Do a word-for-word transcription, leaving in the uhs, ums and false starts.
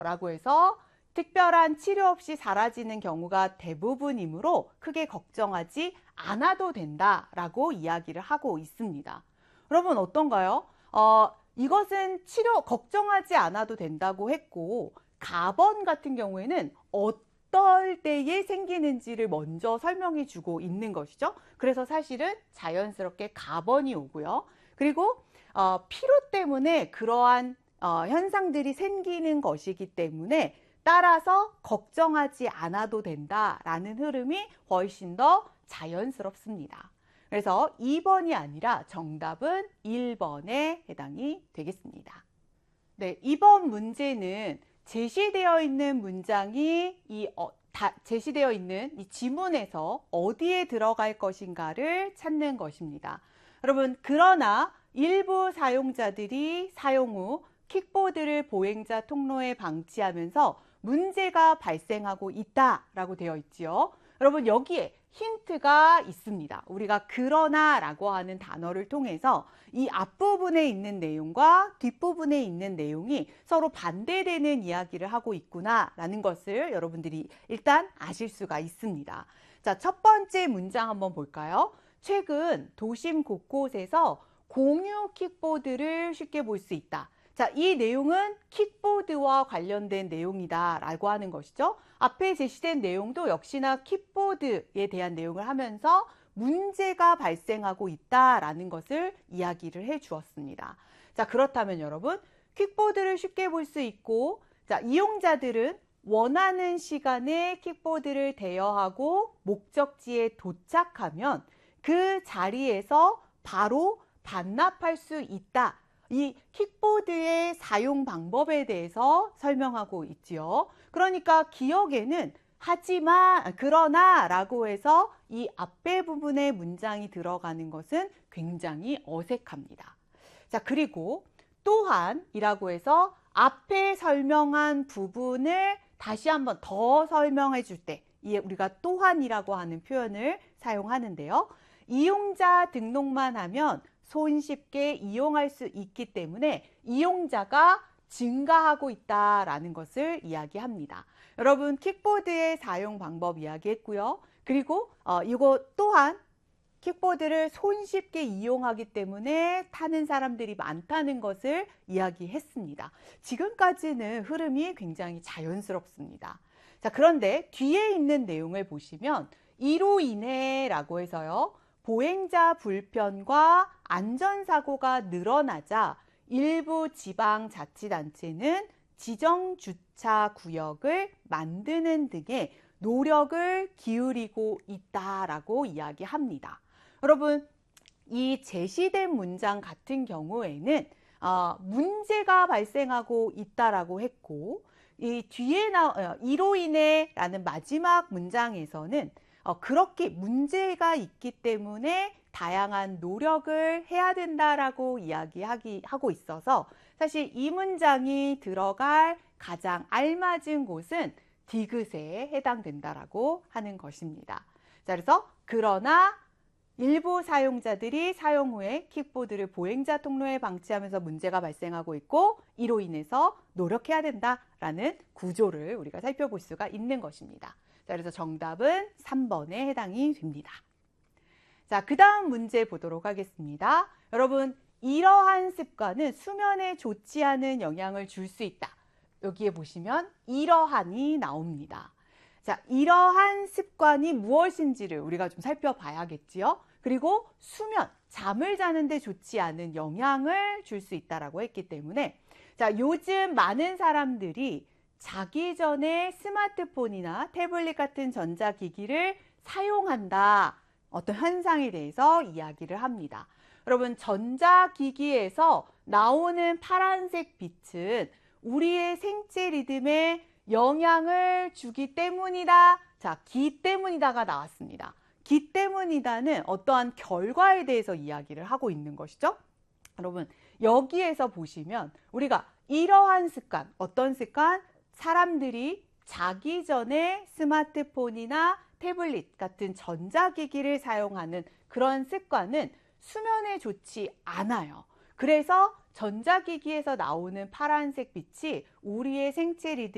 라고 해서 특별한 치료 없이 사라지는 경우가 대부분이므로 크게 걱정하지 않아도 된다라고 이야기를 하고 있습니다. 여러분 어떤가요? 어, 이것은 치료 걱정하지 않아도 된다고 했고 가번 같은 경우에는 어떨 때에 생기는지를 먼저 설명해 주고 있는 것이죠. 그래서 사실은 자연스럽게 가번이 오고요. 그리고 어, 피로 때문에 그러한 어, 현상들이 생기는 것이기 때문에 따라서 걱정하지 않아도 된다라는 흐름이 훨씬 더 자연스럽습니다. 그래서 이 번이 아니라 정답은 일 번에 해당이 되겠습니다. 네, 이번 문제는 제시되어 있는 문장이 이 어, 다, 제시되어 있는 이 지문에서 어디에 들어갈 것인가를 찾는 것입니다. 여러분, 그러나 일부 사용자들이 사용 후 킥보드를 보행자 통로에 방치하면서 문제가 발생하고 있다라고 되어 있지요. 여러분 여기에 힌트가 있습니다. 우리가 그러나 라고 하는 단어를 통해서 이 앞부분에 있는 내용과 뒷부분에 있는 내용이 서로 반대되는 이야기를 하고 있구나 라는 것을 여러분들이 일단 아실 수가 있습니다. 자, 첫 번째 문장 한번 볼까요? 최근 도심 곳곳에서 공유 킥보드를 쉽게 볼 수 있다. 자, 이 내용은 킥보드와 관련된 내용이다 라고 하는 것이죠. 앞에 제시된 내용도 역시나 킥보드에 대한 내용을 하면서 문제가 발생하고 있다라는 것을 이야기를 해 주었습니다. 자, 그렇다면 여러분, 킥보드를 쉽게 볼 수 있고, 자, 이용자들은 원하는 시간에 킥보드를 대여하고 목적지에 도착하면 그 자리에서 바로 반납할 수 있다. 이 킥보드의 사용 방법에 대해서 설명하고 있지요. 그러니까 기억에는 하지만, 그러나 라고 해서 이 앞에 부분의 문장이 들어가는 것은 굉장히 어색합니다. 자, 그리고 또한 이라고 해서 앞에 설명한 부분을 다시 한번 더 설명해 줄 때 우리가 또한이라고 하는 표현을 사용하는데요. 이용자 등록만 하면 손쉽게 이용할 수 있기 때문에 이용자가 증가하고 있다라는 것을 이야기합니다. 여러분 킥보드의 사용 방법 이야기했고요. 그리고 어, 이거 또한 킥보드를 손쉽게 이용하기 때문에 타는 사람들이 많다는 것을 이야기했습니다. 지금까지는 흐름이 굉장히 자연스럽습니다. 자, 그런데 뒤에 있는 내용을 보시면 이로 인해 라고 해서요. 보행자 불편과 안전사고가 늘어나자 일부 지방자치단체는 지정주차구역을 만드는 등의 노력을 기울이고 있다라고 이야기합니다. 여러분, 이 제시된 문장 같은 경우에는 어, 문제가 발생하고 있다라고 했고 이 뒤에 나 이로 인해 라는 마지막 문장에서는 어, 그렇게 문제가 있기 때문에 다양한 노력을 해야 된다라고 이야기하기 하고 있어서 사실 이 문장이 들어갈 가장 알맞은 곳은 디귿에 해당된다라고 하는 것입니다. 자, 그래서 그러나 일부 사용자들이 사용 후에 킥보드를 보행자 통로에 방치하면서 문제가 발생하고 있고 이로 인해서 노력해야 된다라는 구조를 우리가 살펴볼 수가 있는 것입니다. 자, 그래서 정답은 삼 번에 해당이 됩니다. 자, 그 다음 문제 보도록 하겠습니다. 여러분, 이러한 습관은 수면에 좋지 않은 영향을 줄 수 있다. 여기에 보시면 이러한이 나옵니다. 자, 이러한 습관이 무엇인지를 우리가 좀 살펴봐야겠지요. 그리고 수면, 잠을 자는데 좋지 않은 영향을 줄 수 있다라고 했기 때문에 자, 요즘 많은 사람들이 자기 전에 스마트폰이나 태블릿 같은 전자기기를 사용한다. 어떤 현상에 대해서 이야기를 합니다. 여러분, 전자기기에서 나오는 파란색 빛은 우리의 생체 리듬에 영향을 주기 때문이다. 자, 기 때문이다가 나왔습니다. 기 때문이다는 어떠한 결과에 대해서 이야기를 하고 있는 것이죠. 여러분, 여기에서 보시면 우리가 이러한 습관, 어떤 습관? 사람들이 자기 전에 스마트폰이나 태블릿 같은 전자기기를 사용하는 그런 습관은 수면에 좋지 않아요. 그래서 전자기기에서 나오는 파란색 빛이 우리의 생체 리듬